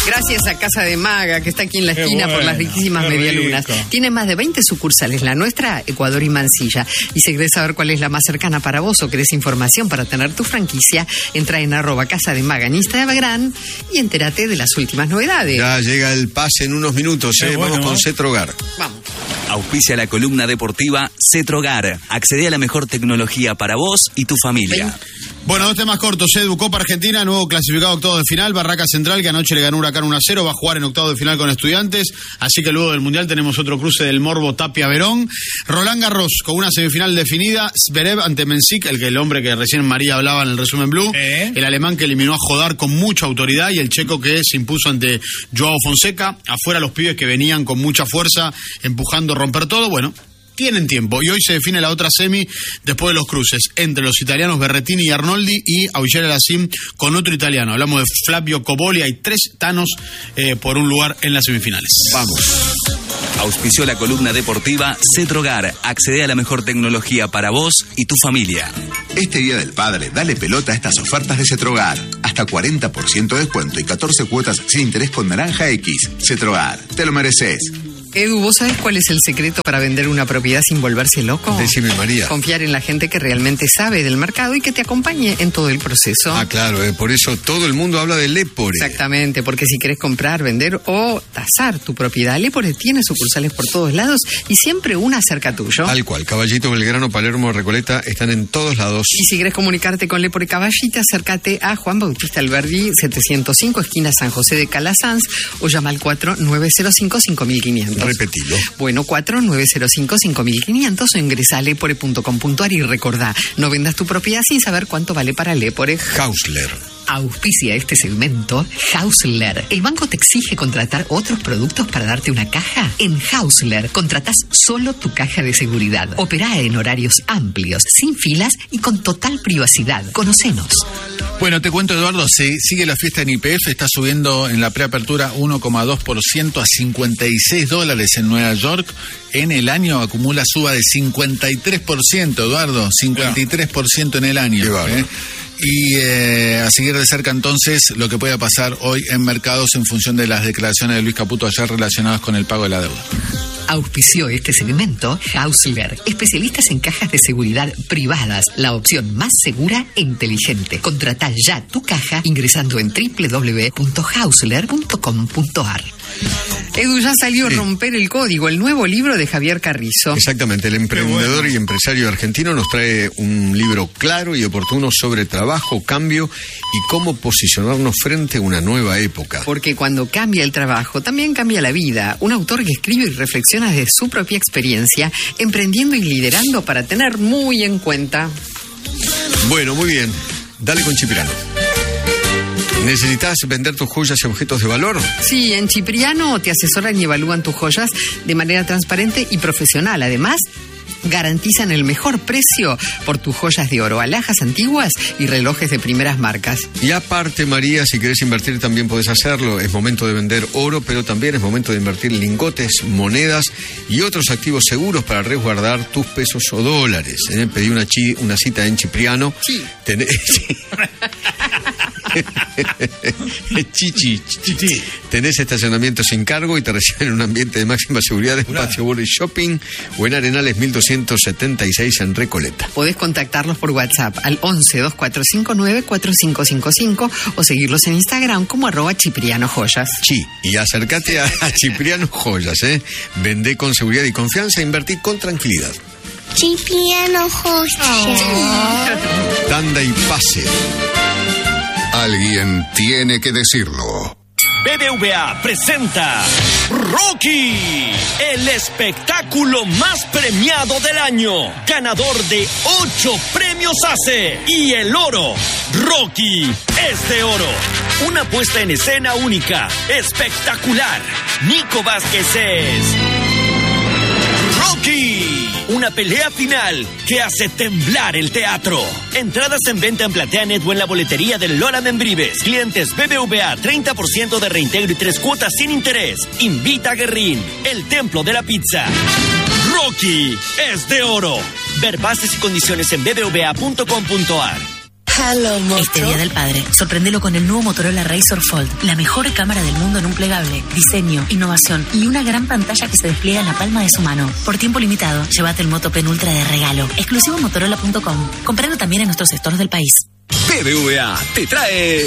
Gracias a Casa de Maga, que está aquí en la esquina por las riquísimas medialunas. Tiene más de 20 sucursales, la nuestra, Ecuador y Mansilla. Y si querés saber cuál es la más cercana para vos o querés información para tener tu franquicia, entra en @Casa de Maga en Instagram y entérate de las últimas novedades. Ya llega el pase en unos minutos, Vamos con Cetrogar. Vamos. Auspicia la columna deportiva Cetrogar. Accede a la mejor tecnología para vos y tu familia. Bueno, 2 temas cortos. Copa Argentina, nuevo clasificado a octavo de final. Barraca Central, que anoche le ganó Huracán 1-0, va a jugar en octavo de final con Estudiantes. Así que luego del Mundial tenemos otro cruce del Morbo Tapia-Verón. Roland Garros, con una semifinal definida. Zverev ante Mensik, el hombre que recién María hablaba en el resumen Blue. El alemán que eliminó a Jodar con mucha autoridad y el checo que se impuso ante Joao Fonseca. Afuera los pibes que venían con mucha fuerza, empujando a romper todo. Bueno, tienen tiempo y hoy se define la otra semi después de los cruces entre los italianos Berrettini y Arnoldi y Auger Aliassime con otro italiano. Hablamos de Flavio Cobolli. Hay 3 tanos por un lugar en las semifinales. Vamos. Auspició la columna deportiva Cetrogar. Accede a la mejor tecnología para vos y tu familia. Este Día del Padre, dale pelota a estas ofertas de Cetrogar. Hasta 40% de descuento y 14 cuotas sin interés con Naranja X. Cetrogar, te lo mereces. Edu, ¿vos sabés cuál es el secreto para vender una propiedad sin volverse loco? Decime, María. Confiar en la gente que realmente sabe del mercado y que te acompañe en todo el proceso. Ah, claro, por eso todo el mundo habla de Lepore. Exactamente, porque si querés comprar, vender o tasar tu propiedad, Lepore tiene sucursales por todos lados y siempre una cerca tuyo. Tal cual, Caballito, Belgrano, Palermo, Recoleta, están en todos lados. Y si querés comunicarte con Lepore Caballito, acércate a Juan Bautista Alberdi, 705, esquina San José de Calasanz, o llama al 4905-5500. Repetilo. Bueno, 4905-5500 o ingresa a lepore.com.ar y recordá, no vendas tu propiedad sin saber cuánto vale para Lepore. Hausler. Auspicia este segmento Hausler. ¿El banco te exige contratar otros productos para darte una caja? En Hausler contratás solo tu caja de seguridad. Operá en horarios amplios, sin filas y con total privacidad. Conocenos. Bueno, te cuento, Eduardo, sigue la fiesta en YPF, está subiendo en la preapertura 1,2% a $56 en Nueva York. En el año acumula suba de 53%, Eduardo, 53% en el año. Y a seguir de cerca entonces lo que pueda pasar hoy en mercados en función de las declaraciones de Luis Caputo ayer relacionadas con el pago de la deuda. Auspició este segmento Hausler, especialistas en cajas de seguridad privadas, la opción más segura e inteligente. Contratá ya tu caja ingresando en www.hausler.com.ar. Edu, ya salió Romper el Código, el nuevo libro de Javier Carrizo. Exactamente, el emprendedor y empresario argentino nos trae un libro claro y oportuno sobre trabajo, cambio y cómo posicionarnos frente a una nueva época. Porque cuando cambia el trabajo, también cambia la vida. Un autor que escribe y reflexiona de su propia experiencia, emprendiendo y liderando para tener muy en cuenta. Bueno, muy bien. Dale con Cipriano. ¿Necesitas vender tus joyas y objetos de valor? Sí, en Cipriano te asesoran y evalúan tus joyas de manera transparente y profesional. Además, garantizan el mejor precio por tus joyas de oro, alhajas antiguas y relojes de primeras marcas. Y aparte, María, si querés invertir también podés hacerlo. Es momento de vender oro, pero también es momento de invertir lingotes, monedas y otros activos seguros para resguardar tus pesos o dólares. Pedí una cita en Cipriano. Sí. Chichi. Tenés estacionamiento sin cargo y te reciben en un ambiente de máxima seguridad en Patio Body Shopping o en Arenales 1276 en Recoleta. Podés contactarlos por WhatsApp al 11-2459-4555 o seguirlos en Instagram como @CiprianoJoyas. Y acércate a Cipriano Joyas, Vendé con seguridad y confianza, invertí con tranquilidad. Cipriano Joyas. Tanda y pase. Alguien tiene que decirlo. BBVA presenta Rocky, el espectáculo más premiado del año, ganador de 8 premios ACE y el oro. Rocky es de oro. Una puesta en escena única, espectacular. Nico Vázquez es Rocky. Una pelea final que hace temblar el teatro. Entradas en venta en PlateaNet o en la boletería del Lola Membrives. Clientes BBVA, 30% de reintegro y 3 cuotas sin interés. Invita a Guerrín, el templo de la pizza. Rocky es de oro. Ver bases y condiciones en bbva.com.ar. Este Día del Padre, sorprendelo con el nuevo Motorola Razr Fold, la mejor cámara del mundo en un plegable, diseño, innovación y una gran pantalla que se despliega en la palma de su mano. Por tiempo limitado, llévate el Moto Pen Ultra de regalo, exclusivo en Motorola.com. Compralo también en nuestros stores del país. BBVA te trae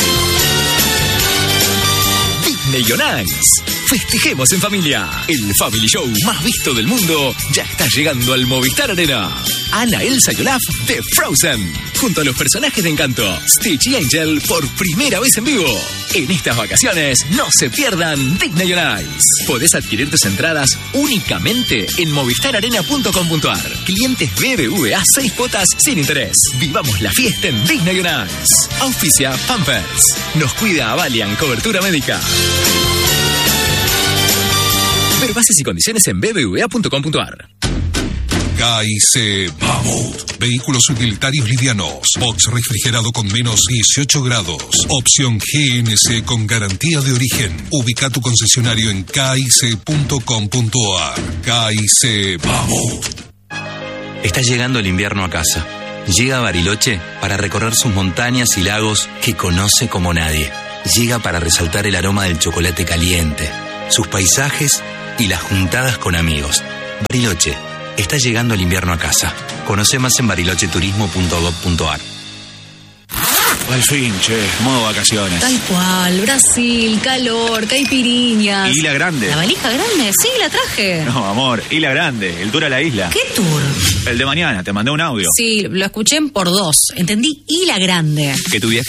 Disney on Ice. Festejemos en familia. El Family Show más visto del mundo ya está llegando al Movistar Arena. Anna, Elsa y Olaf de Frozen, junto a los personajes de Encanto, Stitch y Angel por primera vez en vivo. En estas vacaciones no se pierdan Disney on Ice. Podés adquirir tus entradas únicamente en movistararena.com.ar. Clientes BBVA 6 cuotas sin interés. Vivamos la fiesta en Disney on Ice. Auspicia Pampers. Nos cuida Avalian Cobertura Médica. Ver bases y condiciones en bbva.com.ar. KIC Mammoth. Vehículos utilitarios livianos. Box refrigerado con menos 18 grados. Opción GNC con garantía de origen. Ubica tu concesionario en kic.com.ar. KIC Mammoth. Está llegando el invierno a casa. Llega a Bariloche para recorrer sus montañas y lagos que conoce como nadie. Llega para resaltar el aroma del chocolate caliente, sus paisajes y las juntadas con amigos. Bariloche. Está llegando el invierno a casa. Conoce más en barilocheturismo.gov.ar. Al fin, che, modo vacaciones. Tal cual, Brasil, calor, caipiriñas. Isla Grande. ¿La valija grande? Sí, la traje. No, amor, Isla Grande, el tour a la isla. ¿Qué tour? El de mañana, te mandé un audio. Sí, lo escuché en por 2. Entendí Isla Grande. Que tu viaje